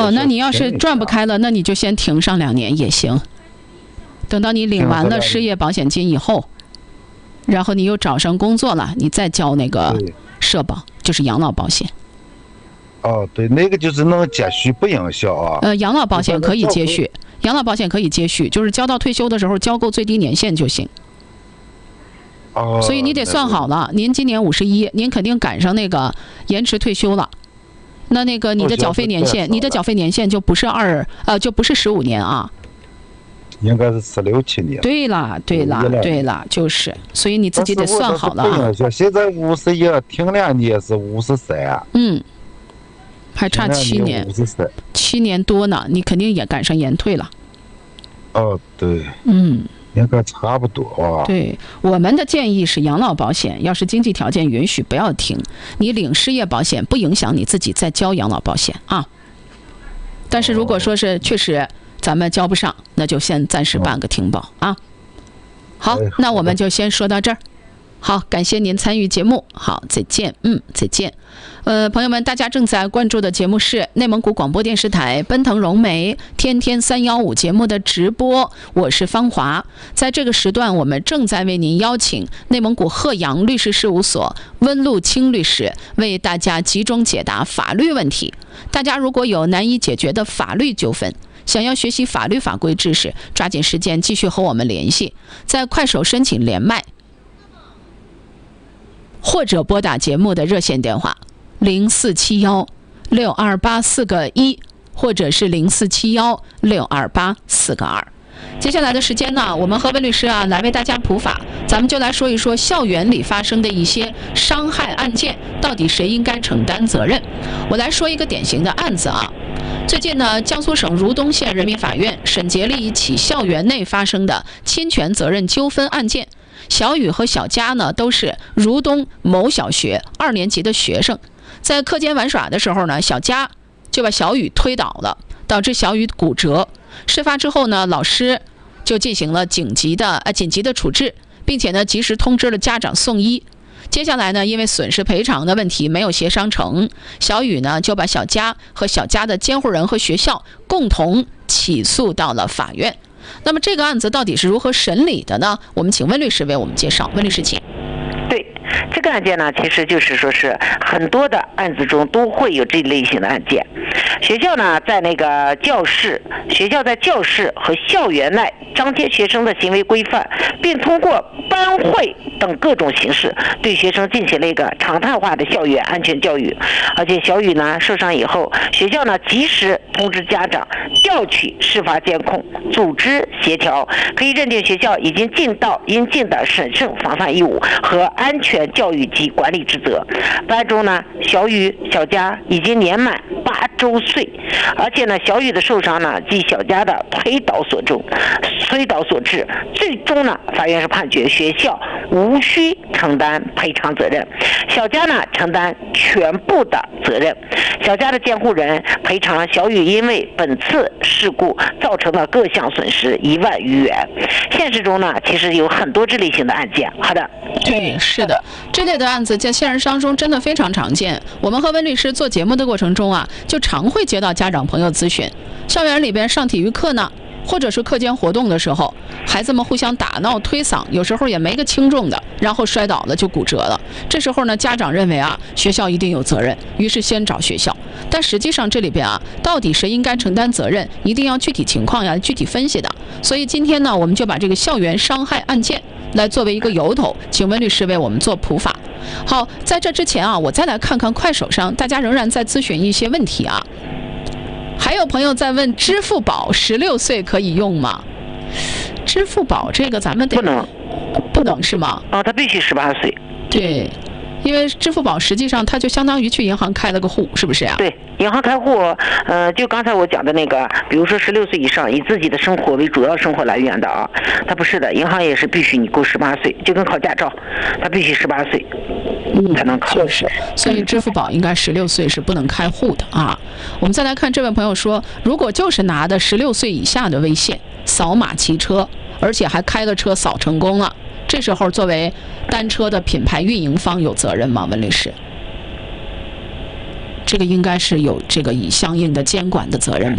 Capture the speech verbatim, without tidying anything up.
哦，那你要是转不开了，那你就先停上两年也行。等到你领完了失业保险金以后，然后你又找上工作了，你再交那个社保，就是养老保险。 哦，对，那个就是能接续不影响啊。 呃，养老保险可以接续，养老保险可以接续，就是交到退休的时候交够最低年限就行。 哦。 所以你得算好了，您今年五十一，您肯定赶上那个延迟退休了。那那个你的缴费年限，你的缴费年限就不是二呃，就不是十五年啊。 应该是十六七年。 对了，对了，对了，就是，所以你自己得算好了啊。 现在五十一，停两年是五十三。 嗯。还差七年，七年多呢，你肯定也赶上延退了。 哦，对， 嗯， 应该差不多啊。 对，我们的建议是，养老保险要是经济条件允许，不要停。你领失业保险不影响你自己再交养老保险啊。但是如果说是确实咱们交不上，那就先暂时办个停保啊。好，那我们就先说到这儿。好，感谢您参与节目。好，再见。嗯，再见。呃，朋友们，大家正在关注的节目是内蒙古广播电视台奔腾融媒天天三幺五节目的直播，我是芳华。在这个时段，我们正在为您邀请内蒙古鹤阳律师事务所温路清律师为大家集中解答法律问题。大家如果有难以解决的法律纠纷，想要学习法律法规知识，抓紧时间继续和我们联系，在快手申请连麦，或者拨打节目的热线电话零四七幺六二八四个一，或者是零四七幺六二八四个二。接下来的时间呢，我们和温律师啊来为大家普法，咱们就来说一说校园里发生的一些伤害案件，到底谁应该承担责任？我来说一个典型的案子啊。最近呢，江苏省如东县人民法院审结了一起校园内发生的侵权责任纠纷案件。小雨和小佳呢，都是如东某小学二年级的学生，在课间玩耍的时候呢，小佳就把小雨推倒了，导致小雨骨折。事发之后呢，老师就进行了紧急的呃紧急的处置，并且呢，及时通知了家长送医。接下来呢，因为损失赔偿的问题没有协商成，小雨呢就把小佳和小佳的监护人和学校共同起诉到了法院。那么这个案子到底是如何审理的呢？我们请温律师为我们介绍。温律师，请。 对，这个案件呢，其实就是说是很多的案子中都会有这类型的案件。学校呢，在那个教室，学校在教室和校园内张贴学生的行为规范，并通过班会等各种形式对学生进行了一个常态化的校园安全教育。而且小雨呢受伤以后，学校呢及时通知家长，调取事发监控，组织协调，可以认定学校已经尽到应尽的审慎防范义务和安全教育及管理职责。班中呢，小雨、小佳已经年满八周岁，而且呢，小雨的受伤呢，即小佳的推倒所中，推倒所致。最终呢，法院是判决学校无需承担赔偿责任，小佳呢承担全部的责任。小佳的监护人赔偿小雨因为本次事故造成的各项损失一万余元。现实中呢，其实有很多这类型的案件。好的， 对，是的，这类的案子在现实当中真的非常常见。我们和温律师做节目的过程中啊，就常会接到家长朋友咨询，校园里边上体育课呢，或者是课间活动的时候，孩子们互相打闹推搡，有时候也没个轻重的，然后摔倒了就骨折了。这时候呢，家长认为啊，学校一定有责任，于是先找学校。但实际上这里边啊，到底谁应该承担责任，一定要具体情况呀具体分析的。所以今天呢，我们就把这个校园伤害案件来作为一个由头，请温律师为我们做普法。好，在这之前啊，我再来看看快手上大家仍然在咨询一些问题啊。还有朋友在问，支付宝十六岁可以用吗？支付宝这个咱们得不能， 不能是吗？ 啊，他必须十八岁。 对，因为支付宝实际上它就相当于去银行开了个户，是不是呀？ 对，银行开户，呃，就刚才我讲的那个，比如说十六岁以上以自己的生活为主要生活来源的啊，它不是的，银行也是必须你够十八岁，就跟考驾照，它必须十八岁。 嗯， 才能考。 就是，所以支付宝应该十六岁是不能开户的啊。我们再来看这位朋友说，如果就是拿的十六岁以下的微信扫码骑车，而且还开了车扫成功了，这时候作为单车的品牌运营方有责任吗？温律师？ 这个应该是有这个相应的监管的责任吧。